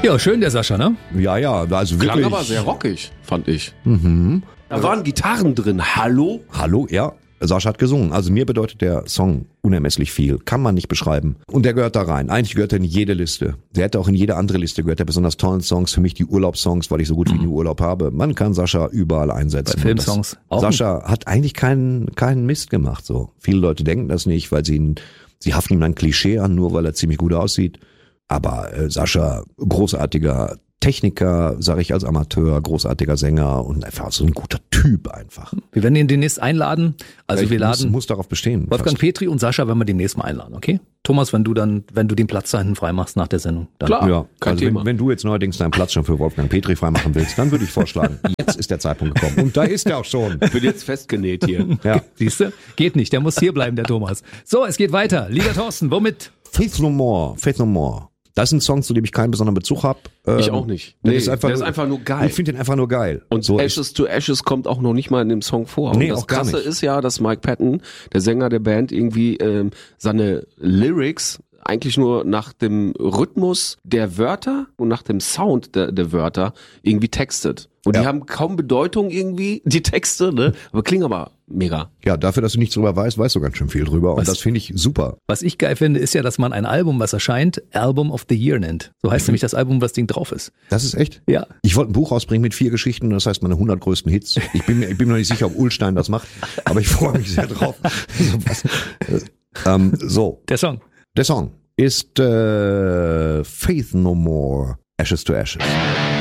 Ja, schön der Sascha, ne? Ja, also wirklich. Klang aber sehr rockig, fand ich. Mhm. Da waren Gitarren drin. Hallo? Hallo, ja. Sascha hat gesungen. Also mir bedeutet der Song unermesslich viel. Kann man nicht beschreiben. Und der gehört da rein. Eigentlich gehört er in jede Liste. Der hätte auch in jede andere Liste gehört. Der besonders tollen Songs. Für mich die Urlaubssongs, weil ich so gut wie nie Urlaub habe. Man kann Sascha überall einsetzen. Bei Filmsongs auch. Sascha hat eigentlich keinen Mist gemacht. So. Viele Leute denken das nicht, weil sie haften ihm ein Klischee an, nur weil er ziemlich gut aussieht. Aber Sascha, großartiger Techniker, sage ich als Amateur, großartiger Sänger und einfach so ein guter Typ einfach. Wir werden ihn demnächst einladen. Also wir laden muss darauf bestehen. Wolfgang Petri und Sascha werden wir demnächst mal einladen, okay? Thomas, wenn du den Platz da hinten freimachst nach der Sendung. Dann Klar, ja, kein also Thema. Wenn du jetzt neuerdings deinen Platz schon für Wolfgang Petri freimachen willst, dann würde ich vorschlagen, jetzt ist der Zeitpunkt gekommen. Und da ist er auch schon. Ich bin jetzt festgenäht hier. Ja. Siehst du? Geht nicht, der muss hier bleiben, der Thomas. So, es geht weiter. Lieber Thorsten, womit? Faith No More. Das ist ein Song, zu dem ich keinen besonderen Bezug habe. Ich auch nicht. Der Nee, ist einfach nur geil. Ich finde den einfach nur geil. Und so Ashes to Ashes kommt auch noch nicht mal in dem Song vor. Nee, und das auch gar Krasse nicht. ist ja, dass Mike Patton, der Sänger der Band, irgendwie seine Lyrics eigentlich nur nach dem Rhythmus der Wörter und nach dem Sound der Wörter irgendwie textet. Und die haben kaum Bedeutung irgendwie, die Texte, ne? Aber klingen aber mega. Ja, dafür, dass du nichts drüber weißt du ganz schön viel drüber. Und das finde ich super. Was ich geil finde, ist ja, dass man ein Album, was erscheint, Album of the Year nennt. So heißt nämlich das Album, was Ding drauf ist. Das ist echt? Ja. Ich wollte ein Buch rausbringen mit 4 Geschichten, das heißt meine 100 größten Hits. Ich bin mir noch nicht sicher, ob Ullstein das macht, aber ich freue mich sehr drauf. Der Song. Der Song ist Faith No More, Ashes to Ashes.